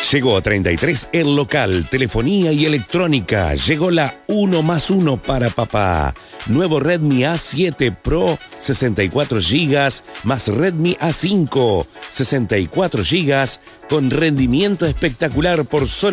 Llegó a 33 el local, telefonía y electrónica. Llegó la 1+1 para papá. Nuevo Redmi A7 Pro, 64 GB, más Redmi A5, 64 GB, con rendimiento espectacular por solo